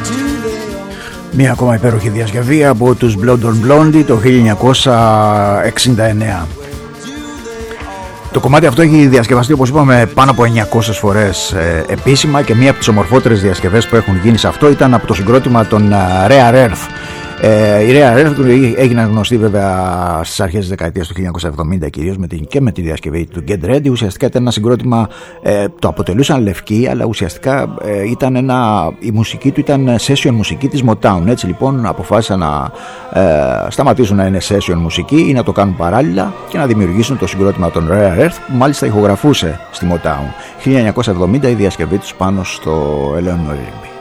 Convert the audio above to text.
Μία ακόμα υπέροχη διασκευή από τους Blonde on Blonde το 1969. Το κομμάτι αυτό έχει διασκευαστεί, όπως είπαμε, πάνω από 900 φορές επίσημα, και μία από τις ομορφότερες διασκευές που έχουν γίνει σε αυτό ήταν από το συγκρότημα των Rare Earth. Η Rare Earth έγιναν γνωστοί βέβαια στις αρχές της δεκαετίας του 1970 κυρίως και με τη διασκευή του Get Ready. Ουσιαστικά ήταν ένα συγκρότημα, το αποτελούσαν λευκοί, αλλά ουσιαστικά η μουσική του ήταν session μουσική της Motown. Έτσι λοιπόν αποφάσισαν να σταματήσουν να είναι session μουσική ή να το κάνουν παράλληλα και να δημιουργήσουν το συγκρότημα των Rare Earth, που μάλιστα ηχογραφούσε στη Motown. 1970 η διασκευή τους πάνω στο Eleanor Rigby.